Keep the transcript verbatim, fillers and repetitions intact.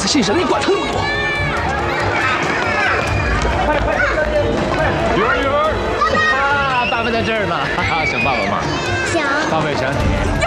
姓什么？你管他那么多？快快快！鱼儿鱼儿！啊，爸爸在这儿呢！哈哈，想爸爸吗？ 想。 爸爸也想你。